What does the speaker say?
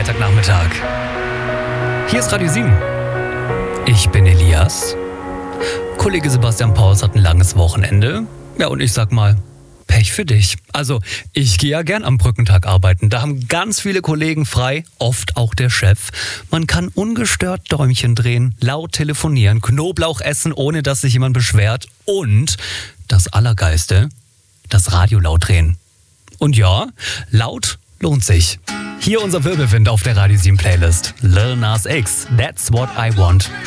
Freitagnachmittag. Hier ist Radio 7. Ich bin Elias. Kollege Sebastian Pauls hat ein langes Wochenende. Ja, und ich sag mal, Pech für dich. Also, ich gehe ja gern am Brückentag arbeiten. Da haben ganz viele Kollegen frei, oft auch der Chef. Man kann ungestört Däumchen drehen, laut telefonieren, Knoblauch essen, ohne dass sich jemand beschwert. Und das Allergeilste, das Radio laut drehen. Und ja, laut lohnt sich. Hier unser Wirbelwind auf der Radio 7 Playlist. Lil Nas X, That's What I Want.